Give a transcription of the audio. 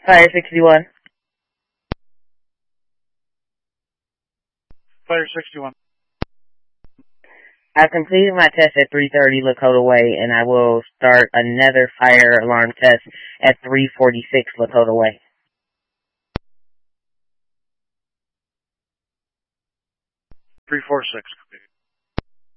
Fire 61. Fire 61. I've completed my test at 3:30 Lakota Way, and I will start another fire alarm test at 3:46 Lakota Way. 346.